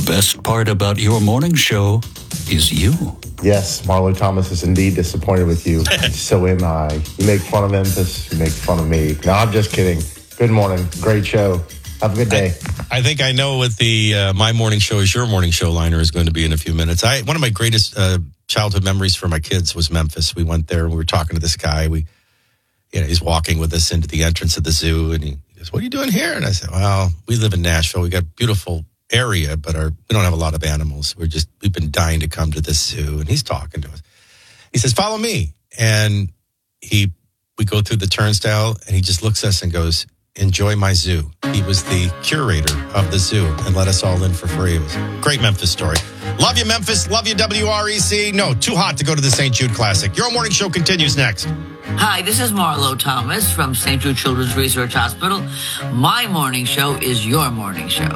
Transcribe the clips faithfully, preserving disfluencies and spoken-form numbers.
best part about your morning show is you. Yes, Marlo Thomas is indeed disappointed with you. So am I. You make fun of Memphis, you make fun of me. No, I'm just kidding. Good morning. Great show. Have a good day. I, I think I know what the uh, My Morning Show is Your Morning Show liner is going to be in a few minutes. I One of my greatest uh, childhood memories for my kids was Memphis. We went there and we were talking to this guy. We, you know, he's walking with us into the entrance of the zoo and he goes, "What are you doing here?" And I said, "Well, we live in Nashville. We got a beautiful area, but our we don't have a lot of animals. We're just, we've been dying to come to this zoo." And he's talking to us. He says, "Follow me." And he, we go through the turnstile and he just looks at us and goes, "Enjoy my zoo." He was the curator of the zoo and let us all in for free. It was a great Memphis story. Love you, Memphis. Love you, W R E C. No, too hot to go to the Saint Jude Classic. Your morning show continues next. Hi, this is Marlo Thomas from Saint Jude Children's Research Hospital. My morning show is your morning show.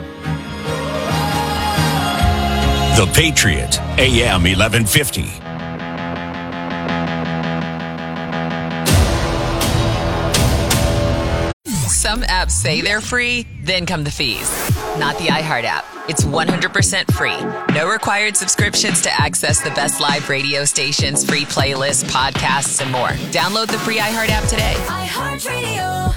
The Patriot, A M eleven fifty. Some apps say they're free, then come the fees. Not the iHeart app. It's one hundred percent free. No required subscriptions to access the best live radio stations, free playlists, podcasts, and more. Download the free iHeart app today. iHeartRadio.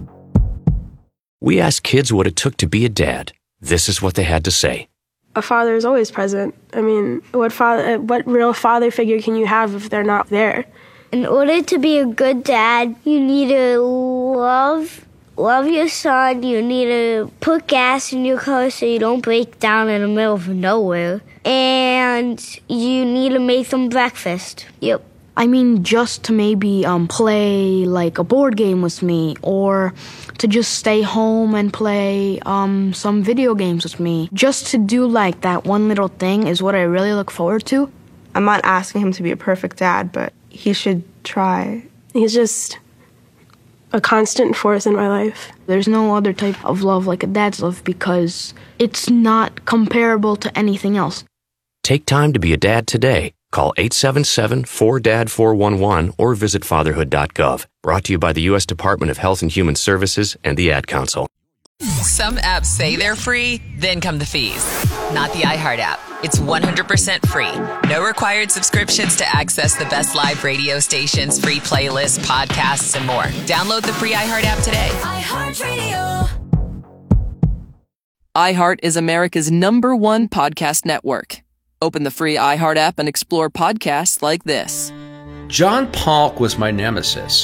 We asked kids what it took to be a dad. This is what they had to say. A father is always present. I mean, what father, what real father figure can you have if they're not there? In order to be a good dad, you need to love love your son. You need to put gas in your car so you don't break down in the middle of nowhere. And you need to make them breakfast. Yep. I mean, just to maybe um, play like a board game with me, or to just stay home and play um, some video games with me. Just to do like that one little thing is what I really look forward to. I'm not asking him to be a perfect dad, but he should try. He's just a constant force in my life. There's no other type of love like a dad's love because it's not comparable to anything else. Take time to be a dad today. Call eight seven seven, four D A D, four one one or visit fatherhood dot gov. Brought to you by the U S Department of Health and Human Services and the Ad Council. Some apps say they're free, then come the fees. Not the iHeart app. It's one hundred percent free. No required subscriptions to access the best live radio stations, free playlists, podcasts, and more. Download the free iHeart app today. iHeartRadio. iHeart is America's number one podcast network. Open the free iHeart app and explore podcasts like this. John Polk was my nemesis.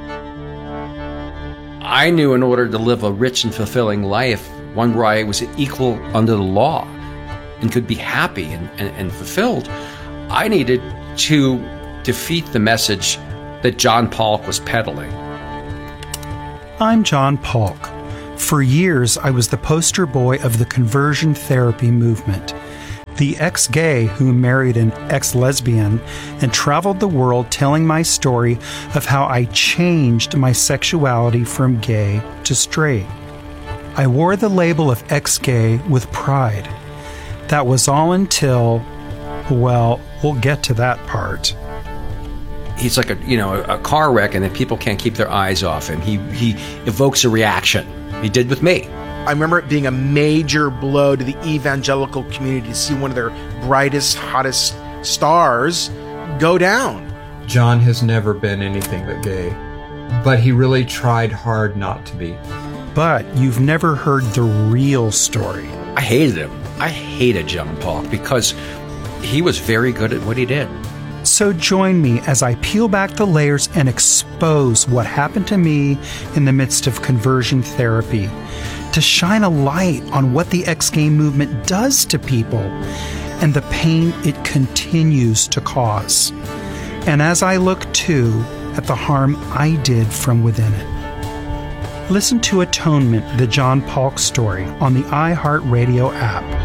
I knew in order to live a rich and fulfilling life, one where I was equal under the law and could be happy and, and, and fulfilled, I needed to defeat the message that John Polk was peddling. I'm John Polk. For years, I was the poster boy of the conversion therapy movement. The ex-gay who married an ex-lesbian and traveled the world telling my story of how I changed my sexuality from gay to straight. I wore the label of ex-gay with pride. That was all until, well, we'll get to that part. He's like a, you know, a car wreck, and then people can't keep their eyes off him. He he evokes a reaction. He did with me. I remember it being a major blow to the evangelical community to see one of their brightest, hottest stars go down. John has never been anything but gay, but he really tried hard not to be. But you've never heard the real story. I hated him. I hated John Polk because he was very good at what he did. So join me as I peel back the layers and expose what happened to me in the midst of conversion therapy, to shine a light on what the ex-gay movement does to people and the pain it continues to cause. And as I look, too, at the harm I did from within it. Listen to Atonement, the John Polk story, on the iHeartRadio app.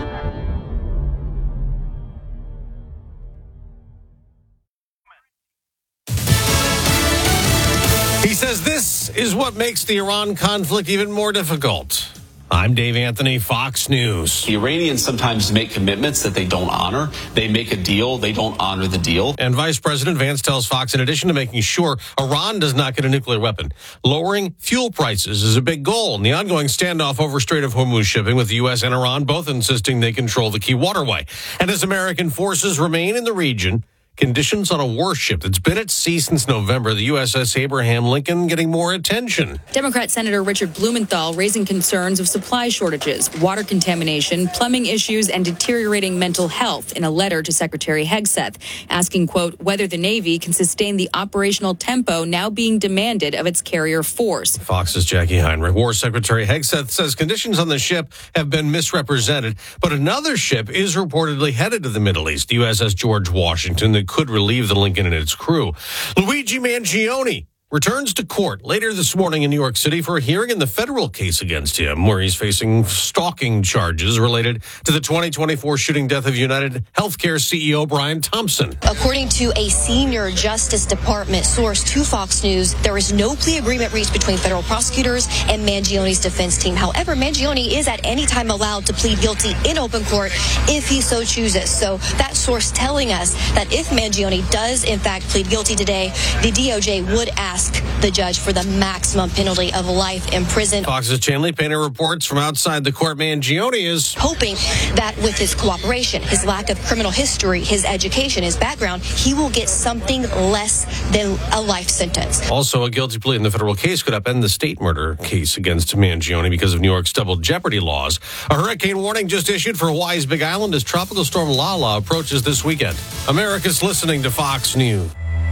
He says this is what makes the Iran conflict even more difficult. I'm Dave Anthony, Fox News. The Iranians sometimes make commitments that they don't honor. They make a deal, they don't honor the deal. And Vice President Vance tells Fox, in addition to making sure Iran does not get a nuclear weapon, lowering fuel prices is a big goal in the ongoing standoff over Strait of Hormuz shipping, with the U S and Iran both insisting they control the key waterway. And as American forces remain in the region, conditions on a warship that's been at sea since November, the U S S Abraham Lincoln, getting more attention. Democrat Senator Richard Blumenthal raising concerns of supply shortages, water contamination, plumbing issues, and deteriorating mental health in a letter to Secretary Hegseth, asking, quote, whether the Navy can sustain the operational tempo now being demanded of its carrier force. Fox's Jackie Heinrich. War Secretary Hegseth says conditions on the ship have been misrepresented, but another ship is reportedly headed to the Middle East, the U S S George Washington, that could relieve the Lincoln and its crew. Luigi Mangione returns to court later this morning in New York City for a hearing in the federal case against him, where he's facing stalking charges related to the twenty twenty-four shooting death of United Healthcare C E O Brian Thompson. According to a senior Justice Department source to Fox News, there is no plea agreement reached between federal prosecutors and Mangione's defense team. However, Mangione is at any time allowed to plead guilty in open court if he so chooses. So that source telling us that if Mangione does in fact plead guilty today, the D O J would ask the judge for the maximum penalty of life in prison. Fox's Chanley Painter reports from outside the court. Mangione is hoping that with his cooperation, his lack of criminal history, his education, his background, he will get something less than a life sentence. Also, a guilty plea in the federal case could upend the state murder case against Mangione because of New York's double jeopardy laws. A hurricane warning just issued for Hawaii's Big Island as Tropical Storm Lala approaches this weekend. America's listening to Fox News.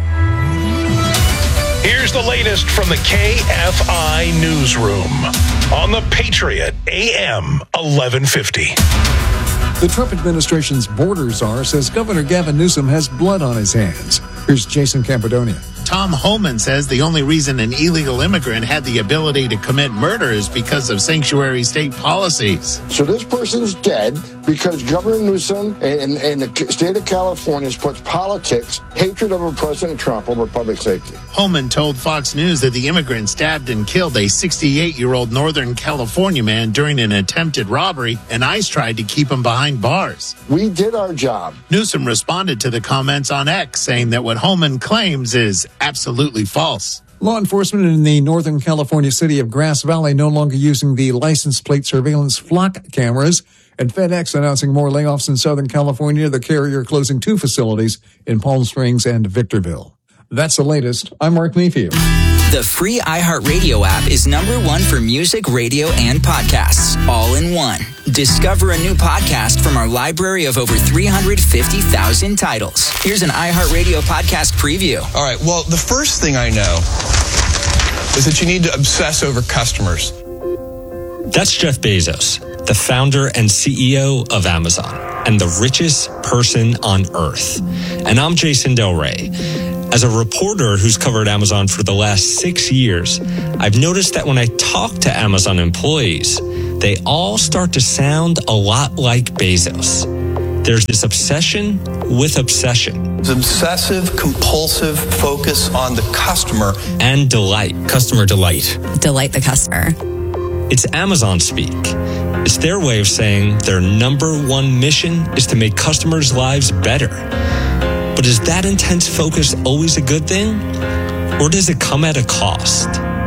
Here's the latest from the K F I Newsroom on the Patriot A M eleven fifty. The Trump administration's border czar says Governor Gavin Newsom has blood on his hands. Here's Jason Campidonia. Tom Homan says the only reason an illegal immigrant had the ability to commit murder is because of sanctuary state policies. So this person's dead because Governor Newsom and, and the state of California puts politics, hatred of President Trump over public safety. Homan told Fox News that the immigrant stabbed and killed a sixty-eight-year-old Northern California man during an attempted robbery, and ICE tried to keep him behind bars. We did our job. Newsom responded to the comments on X, saying that what Homan claims is absolutely false. Law enforcement in the Northern California city of Grass Valley no longer using the license plate surveillance flock cameras, and FedEx announcing more layoffs in Southern California, the carrier closing two facilities in Palm Springs and Victorville. That's the latest. I'm Mark Mayfield. The free iHeartRadio app is number one for music, radio, and podcasts, all in one. Discover a new podcast from our library of over three hundred fifty thousand titles. Here's an iHeartRadio podcast preview. All right, well, the first thing I know is that you need to obsess over customers. That's Jeff Bezos, the founder and C E O of Amazon, and the richest person on earth. And I'm Jason Del Rey. As a reporter who's covered Amazon for the last six years, I've noticed that when I talk to Amazon employees, they all start to sound a lot like Bezos. There's this obsession with obsession. It's obsessive, compulsive focus on the customer. And delight. Customer delight. Delight the customer. It's Amazon speak. It's their way of saying their number one mission is to make customers' lives better. But is that intense focus always a good thing? Or does it come at a cost?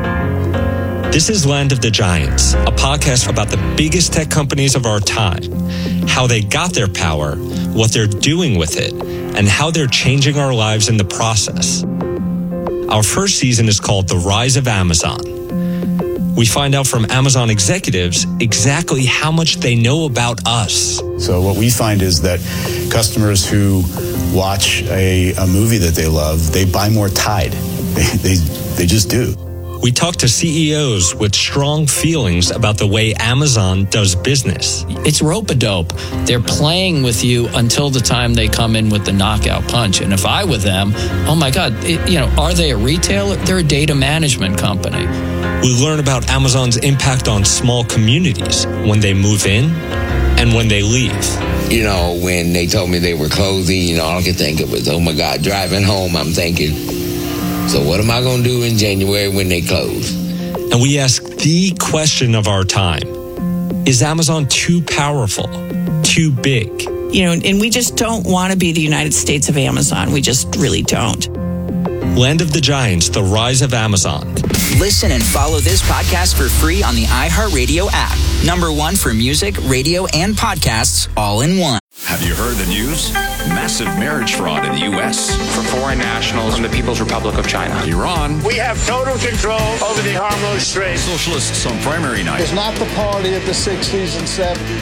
This is Land of the Giants, a podcast about the biggest tech companies of our time, how they got their power, what they're doing with it, and how they're changing our lives in the process. Our first season is called The Rise of Amazon. We find out from Amazon executives exactly how much they know about us. So what we find is that customers who watch a, a movie that they love, they buy more Tide. They, they, they just do. We talk to C E Os with strong feelings about the way Amazon does business. It's rope-a-dope. They're playing with you until the time they come in with the knockout punch. And if I were them, oh my God, it, you know, are they a retailer? They're a data management company. We learn about Amazon's impact on small communities when they move in and when they leave. You know, when they told me they were closing, you know, all I could think of was, oh my God, driving home, I'm thinking, so what am I going to do in January when they close? And we ask the question of our time. Is Amazon too powerful, too big? You know, and we just don't want to be the United States of Amazon. We just really don't. Land of the Giants, The Rise of Amazon. Listen and follow this podcast for free on the iHeartRadio app. Number one for music, radio, and podcasts all in one. Have you heard the news? Massive marriage fraud in the U S for foreign nationals from the People's Republic of China. Iran. We have total control over the Hormuz Strait. Socialists on primary night. It's not the party of the sixties and seventies.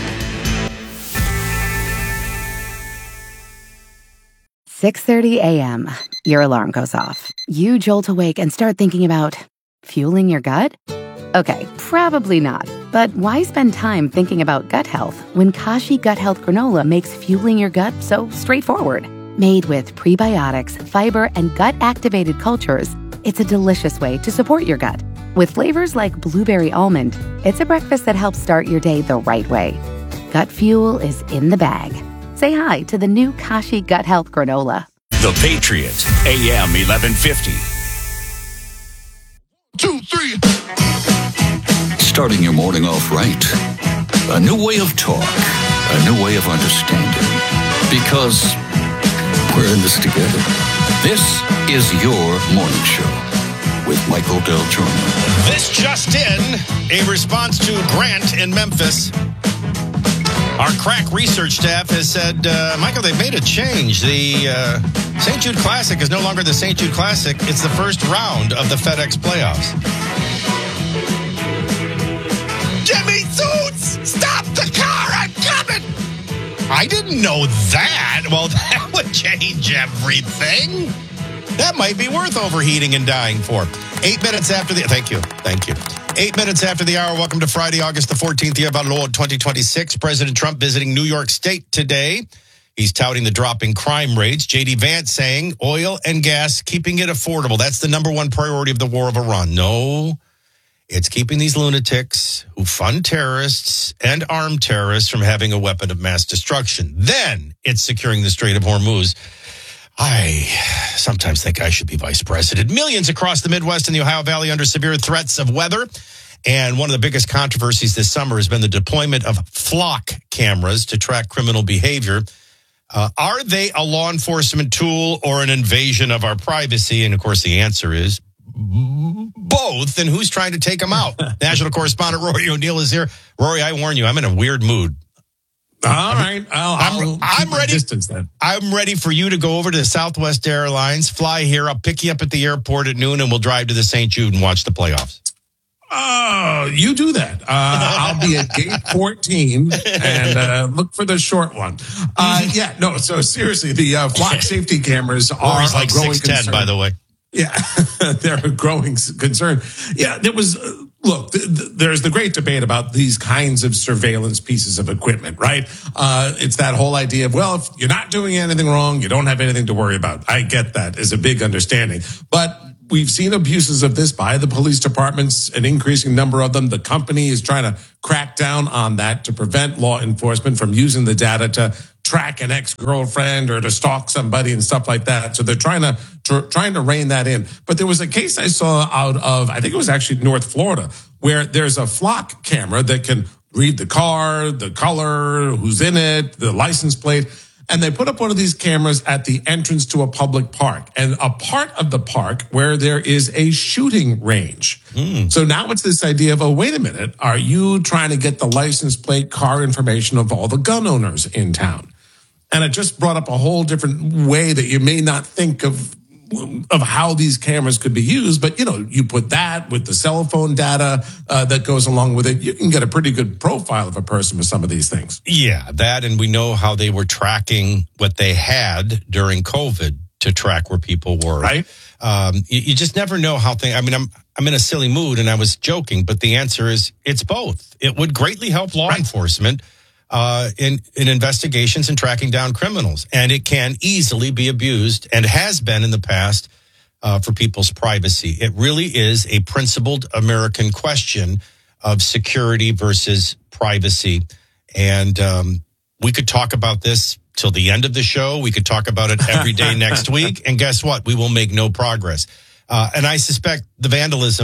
six thirty a.m. Your alarm goes off. You jolt awake and start thinking about fueling your gut? Okay, probably not. But why spend time thinking about gut health when Kashi Gut Health Granola makes fueling your gut so straightforward? Made with prebiotics, fiber, and gut-activated cultures, it's a delicious way to support your gut. With flavors like blueberry almond, it's a breakfast that helps start your day the right way. Gut fuel is in the bag. Say hi to the new Kashi Gut Health Granola. The Patriot, A M eleven fifty. Two, three. Starting your morning off right. A new way of talk. A new way of understanding. Because we're in this together. This is your morning show with Michael Del Giorno. This just in, a response to Grant in Memphis. Our crack research staff has said, uh, Michael, they've made a change. The uh, Saint Jude Classic is no longer the Saint Jude Classic. It's the first round of the FedEx playoffs. Jimmy Suits! Stop the car! I'm coming! I didn't know that. Well, that would change everything. That might be worth overheating and dying for. Eight minutes after the... Thank you. Thank you. Eight minutes after the hour. Welcome to Friday, August the fourteenth, year of our Lord, twenty twenty-six. President Trump visiting New York State today. He's touting the dropping crime rates. J D Vance saying oil and gas, keeping it affordable. That's the number one priority of the war of Iran. No, it's keeping these lunatics who fund terrorists and armed terrorists from having a weapon of mass destruction. Then it's securing the Strait of Hormuz. I sometimes think I should be vice president. Millions across the Midwest and the Ohio Valley under severe threats of weather. And one of the biggest controversies this summer has been the deployment of flock cameras to track criminal behavior. Uh, are they a law enforcement tool or an invasion of our privacy? And, of course, the answer is both. And who's trying to take them out? National correspondent Rory O'Neill is here. Rory, I warn you, I'm in a weird mood. All right, I'll, I'll I'm, I'm ready. Distance then. I'm ready for you to go over to Southwest Airlines, fly here. I'll pick you up at the airport at noon, and we'll drive to the Saint Jude and watch the playoffs. Oh, you do that. Uh, I'll be at gate fourteen and uh, look for the short one. Uh, yeah, no. So seriously, the uh, flock safety cameras are Rory's like a growing six ten, concern. by the way. Yeah, they're a growing concern. Yeah, there was, uh, look, th- th- there's the great debate about these kinds of surveillance pieces of equipment, right? Uh, it's that whole idea of, well, if you're not doing anything wrong, you don't have anything to worry about. I get that as a big understanding. But we've seen abuses of this by the police departments, an increasing number of them. The company is trying to crack down on that to prevent law enforcement from using the data to track an ex-girlfriend or to stalk somebody and stuff like that. So they're trying to tr- trying to rein that in. But there was a case I saw out of, I think it was actually North Florida, where there's a flock camera that can read the car, the color, who's in it, the license plate. And they put up one of these cameras at the entrance to a public park, and a part of the park where there is a shooting range. Mm. So now it's this idea of, oh, wait a minute, are you trying to get the license plate, car information of all the gun owners in town? And it just brought up a whole different way that you may not think of of how these cameras could be used. But, you know, you put that with the cell phone data uh, that goes along with it, you can get a pretty good profile of a person with some of these things. Yeah, that, and we know how they were tracking what they had during COVID to track where people were. Right. Um, you, you just never know how things, I mean, I'm I'm in a silly mood and I was joking, but the answer is it's both. It would greatly help law right. enforcement Uh, in, in investigations and tracking down criminals. And it can easily be abused and has been in the past uh, for people's privacy. It really is a principled American question of security versus privacy. And um, we could talk about this till the end of the show. We could talk about it every day next week. And guess what? We will make no progress. Uh, and I suspect the vandalism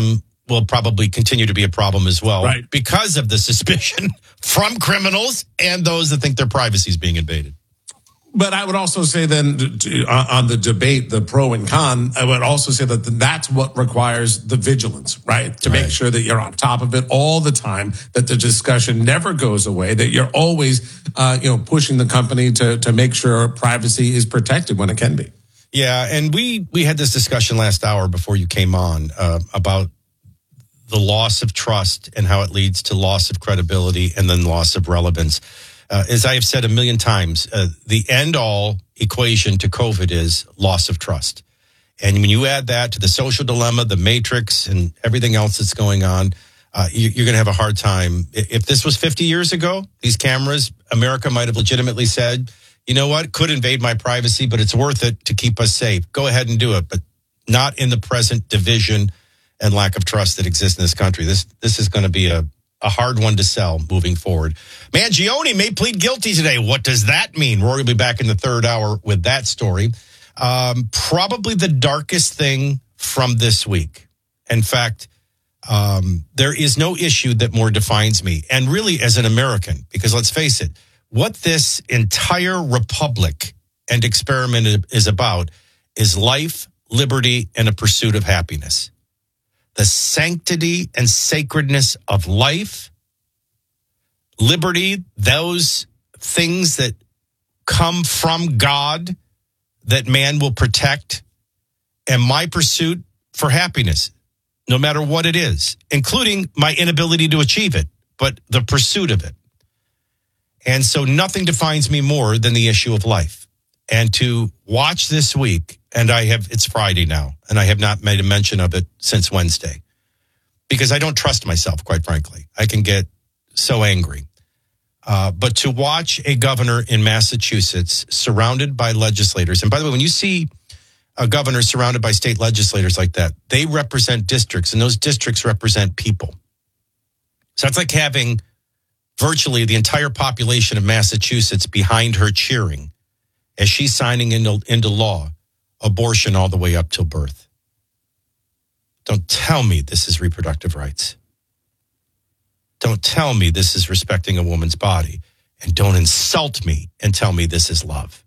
will probably continue to be a problem as well, Right. because of the suspicion from criminals and those that think their privacy is being invaded. But I would also say then to, uh, on the debate, the pro and con, I would also say that that's what requires the vigilance, right? To make sure that you're on top of it all the time, that the discussion never goes away, that you're always, uh, you know, pushing the company to to make sure privacy is protected when it can be. Yeah, and we we had this discussion last hour before you came on uh, about the loss of trust and how it leads to loss of credibility and then loss of relevance. Uh, as I have said a million times, uh, the end-all equation to COVID is loss of trust. And when you add that to the social dilemma, the matrix, and everything else that's going on, uh, you, you're going to have a hard time. If this was fifty years ago, these cameras, America might have legitimately said, you know what, could invade my privacy, but it's worth it to keep us safe. Go ahead and do it, but not in the present division and lack of trust that exists in this country. This this is going to be a A hard one to sell moving forward. Mangione may plead guilty today. What does that mean? Rory will be back in the third hour with that story. Um, probably the darkest thing from this week. In fact, um, there is no issue that more defines me. And really as an American, because let's face it, what this entire republic and experiment is about is life, liberty, and a pursuit of happiness. The sanctity and sacredness of life, liberty, those things that come from God that man will protect, and my pursuit for happiness, no matter what it is, including my inability to achieve it, but the pursuit of it. And so nothing defines me more than the issue of life. And to watch this week, and I have, it's Friday now, and I have not made a mention of it since Wednesday because I don't trust myself, quite frankly. I can get so angry. Uh, but to watch a governor in Massachusetts surrounded by legislators, and by the way, when you see a governor surrounded by state legislators like that, they represent districts, and those districts represent people. So it's like having virtually the entire population of Massachusetts behind her cheering as she's signing into, into law abortion all the way up till birth. Don't tell me this is reproductive rights. Don't tell me this is respecting a woman's body. And don't insult me and tell me this is love.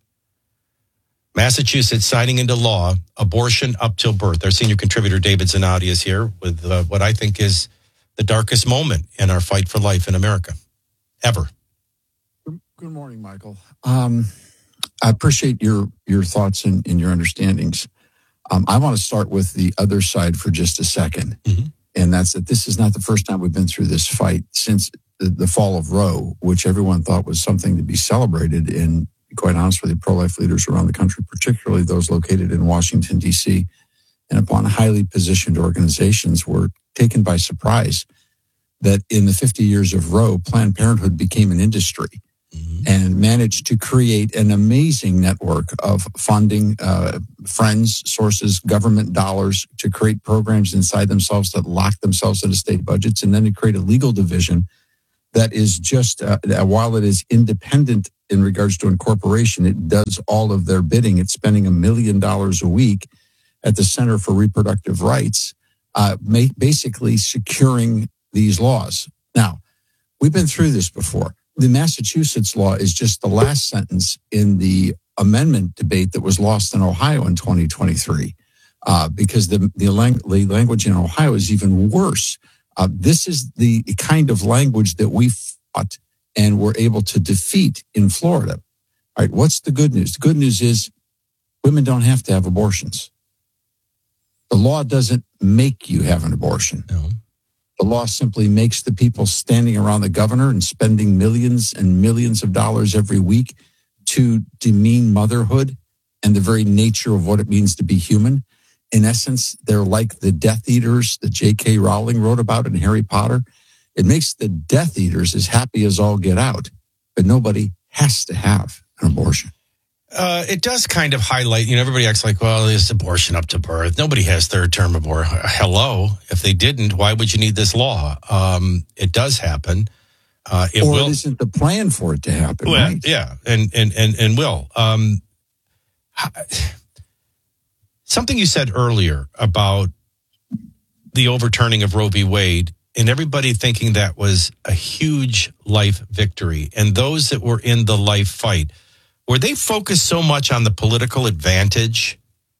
Massachusetts signing into law abortion up till birth. Our senior contributor, David Zanotti, is here with uh, what I think is the darkest moment in our fight for life in America, ever. Good morning, Michael. Um, I appreciate your your thoughts and, and your understandings. Um, I want to start with the other side for just a second, mm-hmm. and that's that this is not the first time we've been through this fight since the, the fall of Roe, which everyone thought was something to be celebrated. And to be quite honest with you, pro-life leaders around the country, particularly those located in Washington, D C, and upon highly positioned organizations, were taken by surprise that in the fifty years of Roe, Planned Parenthood became an industry. And managed to create an amazing network of funding, uh, friends, sources, government dollars to create programs inside themselves that lock themselves into state budgets, and then to create a legal division that is just, uh, while it is independent in regards to incorporation, it does all of their bidding. It's spending a million dollars a week at the Center for Reproductive Rights, uh, basically securing these laws. Now, we've been through this before. The Massachusetts law is just the last sentence in the amendment debate that was lost in Ohio in twenty twenty-three, uh, because the, the, lang- the language in Ohio is even worse. Uh, this is the kind of language that we fought and were able to defeat in Florida. All right, what's the good news? The good news is women don't have to have abortions. The law doesn't make you have an abortion. No. The law simply makes the people standing around the governor and spending millions and millions of dollars every week to demean motherhood and the very nature of what it means to be human. In essence, they're like the Death Eaters that J K Rowling wrote about in Harry Potter. It makes the Death Eaters as happy as all get out, but nobody has to have an abortion. Uh, it does kind of highlight, you know, everybody acts like, well, there's abortion up to birth. Nobody has third term abortion. Hello. If they didn't, why would you need this law? Um, it does happen. Uh, it or will. It isn't the plan for it to happen, well, right? Yeah, and, and, and, and will. Um, something you said earlier about the overturning of Roe v. Wade, and everybody thinking that was a huge life victory. And those that were in the life fight, were they focused so much on the political advantage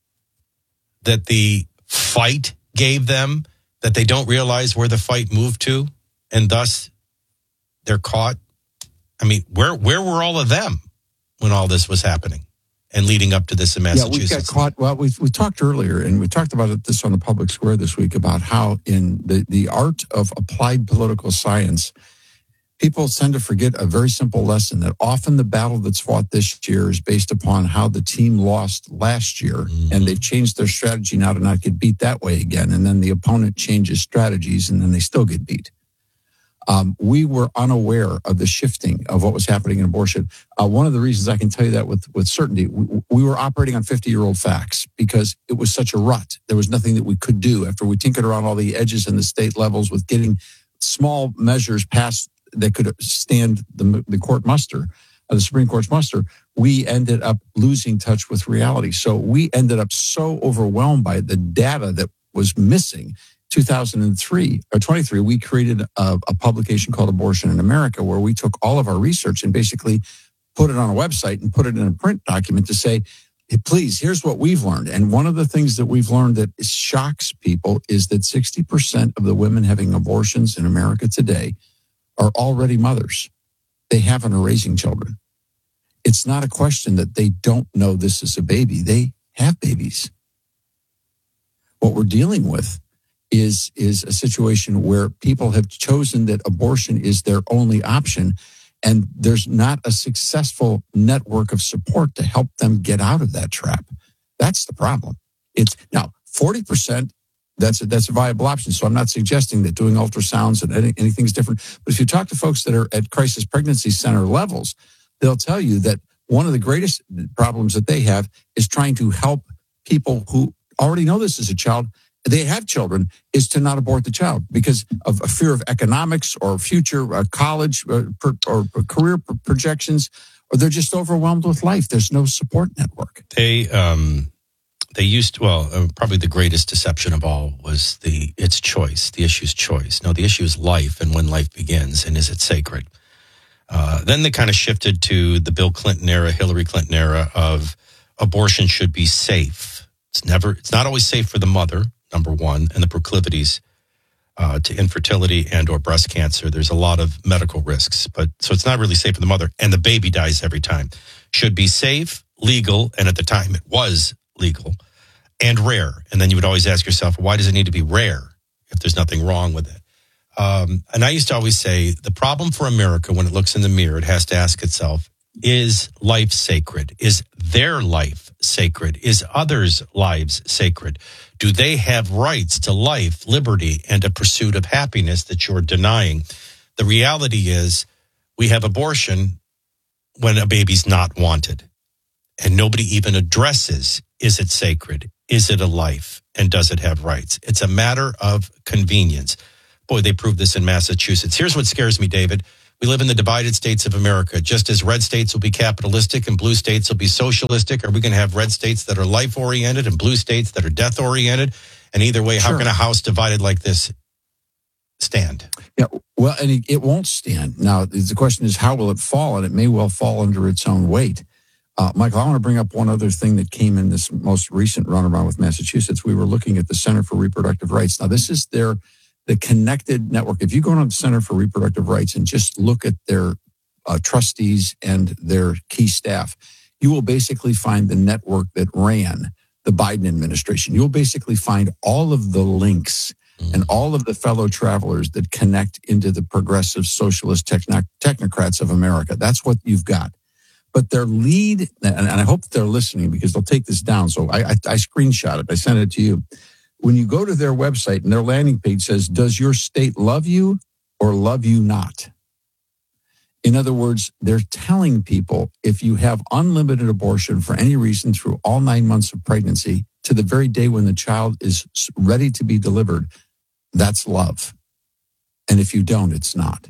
that the fight gave them that they don't realize where the fight moved to, and thus they're caught? I mean, where where were all of them when all this was happening and leading up to this in Massachusetts? Yeah, we got caught. Well, we we talked earlier, and we talked about it, this on the Public Square this week, about how in the, the art of applied political science, people tend to forget a very simple lesson, that often the battle that's fought this year is based upon how the team lost last year, mm-hmm. and they've changed their strategy now to not get beat that way again. And then the opponent changes strategies, and then they still get beat. Um, we were unaware of the shifting of what was happening in abortion. Uh, one of the reasons I can tell you that with, with certainty, we, we were operating on fifty-year-old facts because it was such a rut. There was nothing that we could do after we tinkered around all the edges and the state levels with getting small measures passed that could stand the, the court muster, uh, the Supreme Court's muster. We ended up losing touch with reality. So we ended up so overwhelmed by the data that was missing. two thousand three or twenty-three, we created a, a publication called Abortion in America, where we took all of our research and basically put it on a website and put it in a print document to say, hey, please, here's what we've learned. And one of the things that we've learned that shocks people is that sixty percent of the women having abortions in America today are already mothers. They haven't are raising children. It's not a question that they don't know this is a baby. They have babies. What we're dealing with is, is a situation where people have chosen that abortion is their only option, and there's not a successful network of support to help them get out of that trap. That's the problem. It's now forty percent. That's a, that's a viable option. So I'm not suggesting that doing ultrasounds and any, anything's different. But if you talk to folks that are at crisis pregnancy center levels, they'll tell you that one of the greatest problems that they have is trying to help people who already know this as a child, they have children, is to not abort the child because of a fear of economics or future uh, college uh, per, or career projections, or they're just overwhelmed with life. There's no support network. They, um, They used to, well, uh, probably the greatest deception of all was the, it's choice. The issue is choice. No, the issue is life and when life begins, and is it sacred? Uh, then they kind of shifted to the Bill Clinton era, Hillary Clinton era of abortion should be safe. It's never, it's not always safe for the mother, number one, and the proclivities uh, to infertility and or breast cancer. There's a lot of medical risks, but so it's not really safe for the mother, and the baby dies every time. Should be safe, legal, and at the time it was legal, and rare. And then you would always ask yourself, why does it need to be rare if there's nothing wrong with it? Um, and I used to always say, the problem for America, when it looks in the mirror, it has to ask itself, is life sacred? Is their life sacred? Is others' lives sacred? Do they have rights to life, liberty, and a pursuit of happiness that you're denying? The reality is we have abortion when a baby's not wanted. And nobody even addresses, is it sacred? Is it a life? And does it have rights? It's a matter of convenience. Boy, they proved this in Massachusetts. Here's what scares me, David. We live in the divided states of America. Just as red states will be capitalistic and blue states will be socialistic, are we going to have red states that are life-oriented and blue states that are death-oriented? And either way, Sure. how can a house divided like this stand? Yeah, well, and it, it won't stand. Now, the question is, how will it fall? And it may well fall under its own weight. Uh, Michael, I want to bring up one other thing that came in this most recent runaround with Massachusetts. We were looking at the Center for Reproductive Rights. Now, this is their the connected network. If you go to the Center for Reproductive Rights and just look at their uh, trustees and their key staff, you will basically find the network that ran the Biden administration. You'll basically find all of the links mm-hmm. and all of the fellow travelers that connect into the progressive socialist techno- technocrats of America. That's what you've got. But their lead, and I hope that they're listening because they'll take this down. So I, I, I screenshot it. I sent it to you. When you go to their website and their landing page says, does your state love you or love you not? In other words, they're telling people if you have unlimited abortion for any reason through all nine months of pregnancy to the very day when the child is ready to be delivered, that's love. And if you don't, it's not.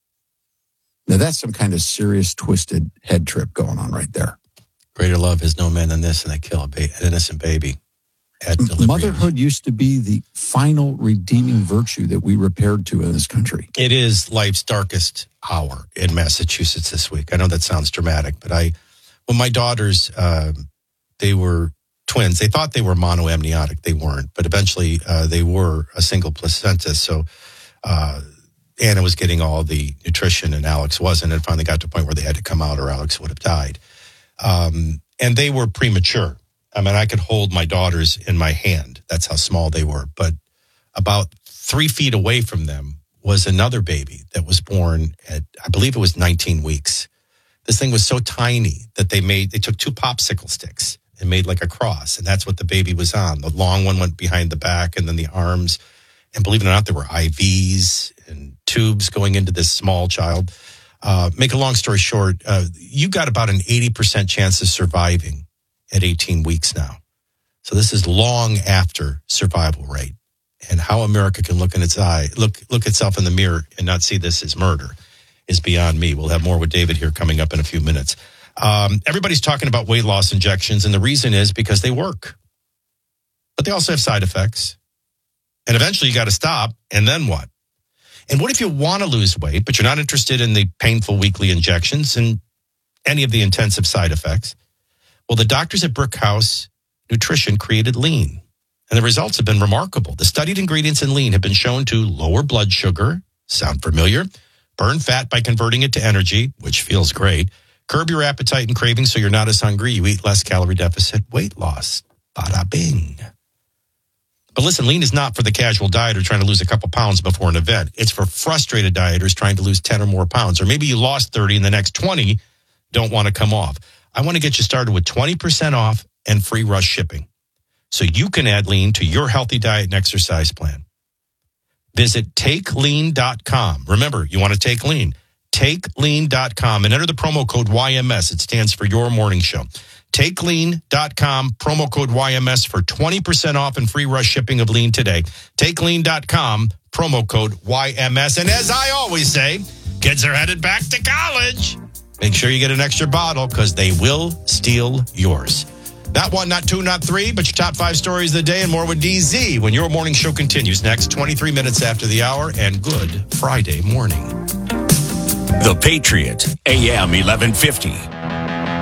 Now, that's some kind of serious twisted head trip going on right there. Greater love is no man than this, and they kill a ba- an innocent baby. at delivery. Motherhood used to be the final redeeming virtue that we repaired to in this country. It is life's darkest hour in Massachusetts this week. I know that sounds dramatic, but I, when my daughters, uh, they were twins, they thought they were monoamniotic. They weren't, but eventually uh, they were a single placenta. So uh, Anna was getting all the nutrition and Alex wasn't, and finally got to a point where they had to come out or Alex would have died. Um, and they were premature. I mean, I could hold my daughters in my hand. That's how small they were. But about three feet away from them was another baby that was born at, I believe it was nineteen weeks. This thing was so tiny that they made, they took two popsicle sticks and made like a cross. And that's what the baby was on. The long one went behind the back and then the arms. And believe it or not, there were I Vs and tubes going into this small child. Uh, make a long story short, uh, you got about an eighty percent chance of surviving at eighteen weeks now. So this is long after survival rate. And how America can look in its eye, look look itself in the mirror and not see this as murder is beyond me. We'll have more with David here coming up in a few minutes. Um, everybody's talking about weight loss injections, and the reason is because they work. But they also have side effects. And eventually you got to stop, and then what? And what if you want to lose weight, but you're not interested in the painful weekly injections and any of the intensive side effects? Well, the doctors at Brickhouse Nutrition created Lean, and the results have been remarkable. The studied ingredients in Lean have been shown to lower blood sugar, sound familiar, burn fat by converting it to energy, which feels great, curb your appetite and cravings so you're not as hungry, you eat less calorie deficit, weight loss, bada bing. But listen, Lean is not for the casual dieter trying to lose a couple pounds before an event. It's for frustrated dieters trying to lose ten or more pounds, or maybe you lost thirty and the next twenty don't want to come off. I want to get you started with twenty percent off and free rush shipping so you can add Lean to your healthy diet and exercise plan. Visit take lean dot com. Remember, you want to take lean. take lean dot com and enter the promo code Y M S. It stands for Your Morning Show. take lean dot com, promo code Y M S for twenty percent off and free rush shipping of Lean today. take lean dot com, promo code Y M S. And as I always say, kids are headed back to college. Make sure you get an extra bottle because they will steal yours. Not one, not two, not three, but your top five stories of the day and more with D Z when Your Morning Show continues next, twenty-three minutes after the hour, and good Friday morning. The Patriot, A M eleven fifty.